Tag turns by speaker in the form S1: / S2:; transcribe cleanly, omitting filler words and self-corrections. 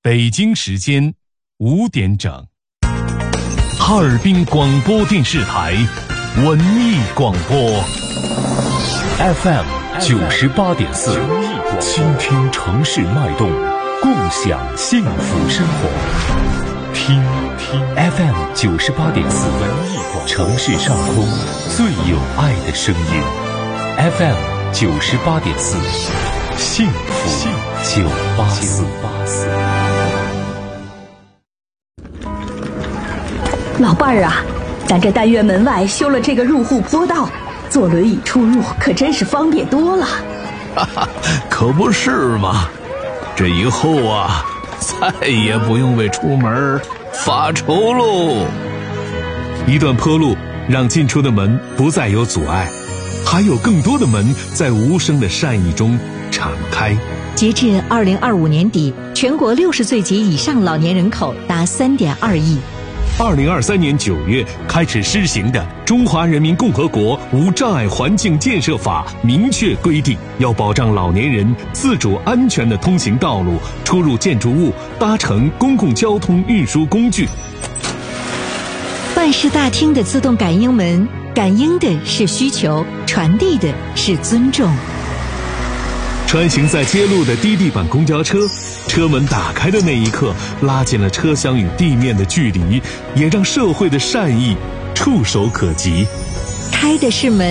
S1: 北京时间5点整，哈尔滨广播电视台文艺广播 FM 98.4，倾听城市脉动，共享幸福生活。听 FM 98.4，文艺广播，城市上空最有爱的声音。FM 98.4，幸福984。
S2: 老伴儿啊，咱这单元门外修了这个入户坡道，坐轮椅出入可真是方便多了。
S3: 哈哈，可不是嘛！这以后啊，再也不用为出门发愁喽。
S1: 一段坡路让进出的门不再有阻碍，还有更多的门在无声的善意中敞开。
S4: 截至2025年底，全国60岁及以上老年人口达3.2亿。
S1: 2023年9月开始施行的《中华人民共和国无障碍环境建设法》明确规定，要保障老年人自主安全的通行道路、出入建筑物、搭乘公共交通运输工具。
S4: 办事大厅的自动感应门，感应的是需求，传递的是尊重。
S1: 穿行在街路的低地板公交车，车门打开的那一刻，拉近了车厢与地面的距离，也让社会的善意触手可及。
S4: 开的是门。